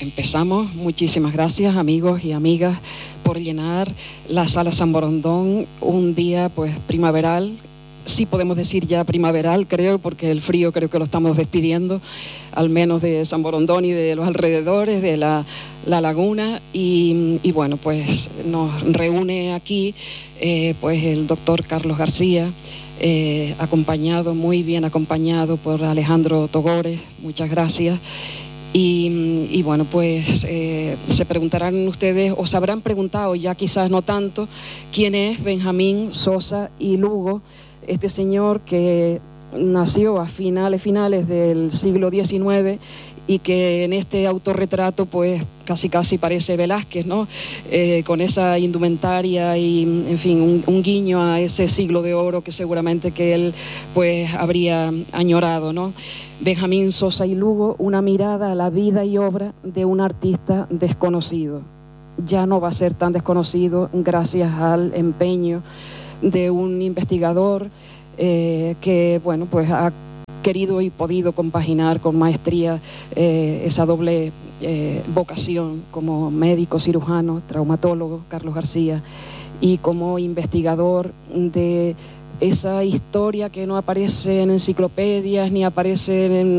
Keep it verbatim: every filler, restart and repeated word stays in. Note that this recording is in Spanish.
empezamos. Muchísimas gracias, amigos y amigas, por llenar la Sala San Borondón un día pues primaveral. Sí podemos decir ya primaveral, creo, porque el frío creo que lo estamos despidiendo, al menos de San Borondón y de los alrededores, de la, la laguna. Y, y bueno, pues nos reúne aquí eh, pues el doctor Carlos García, eh, acompañado, muy bien acompañado por Alejandro Togores. Muchas gracias. Y, y bueno, pues eh, se preguntarán ustedes, o se habrán preguntado, ya quizás no tanto, quién es Benjamín Sosa y Lugo, este señor que nació a finales, finales del siglo diecinueve y que en este autorretrato pues casi casi parece Velázquez, ¿no? Eh, con esa indumentaria y, en fin, un, un guiño a ese siglo de oro que seguramente que él pues habría añorado, ¿no? Benjamín Sosa y Lugo, una mirada a la vida y obra de un artista desconocido. Ya no va a ser tan desconocido gracias al empeño de un investigador eh, que, bueno, pues ha querido y podido compaginar con maestría eh, esa doble eh, vocación como médico, cirujano, traumatólogo, Carlos García, y como investigador de esa historia que no aparece en enciclopedias ni aparece en